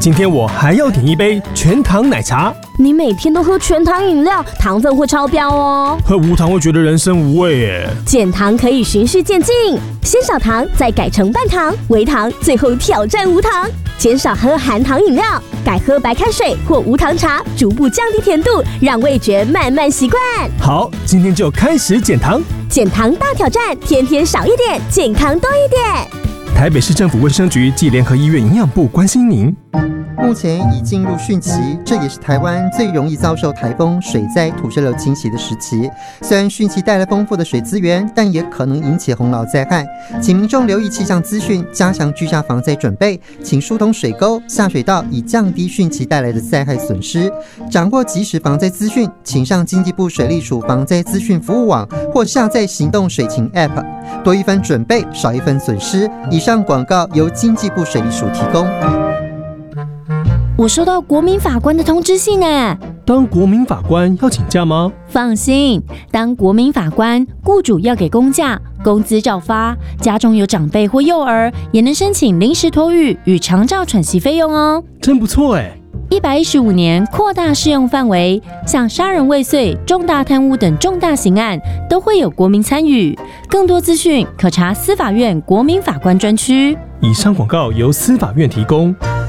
今天我还要点一杯全糖奶茶。 你每天都喝全糖饮料，糖分会超标哦。 喝无糖会觉得人生无味耶。 减糖可以循序渐进，先少糖，再改成半糖、微糖，最后挑战无糖。减少喝含糖饮料，改喝白开水或无糖茶，逐步降低甜度，让味觉慢慢习惯。 好，今天就开始减糖。 减糖大挑战，天天少一点，健康多一点。 台北市政府卫生局暨联合医院营养部关心您。 目前已进入汛期，这也是台湾最容易遭受台风、水灾、土石流侵袭的时期。虽然汛期带来丰富的水资源，但也可能引起洪涝灾害，请民众留意气象资讯，加强居家防灾准备，请疏通水沟、下水道，以降低汛期带来的灾害损失。掌握即时防灾资讯，请上经济部水利署防灾资讯服务网或下载行动水情 App， 多一分准备，少一分损失。以上广告由经济部水利署提供。 我收到国民法官的通知信呢。 当国民法官要请假吗？ 放心，当国民法官，雇主要给公假，工资照发，家中有长辈或幼儿，也能申请临时托育与长照喘息费用哦。 真不错哎 ！115年扩大适用范围，像杀人未遂、重大贪污等重大刑案，都会有国民参与。更多资讯可查司法院国民法官专区。 以上广告由司法院提供。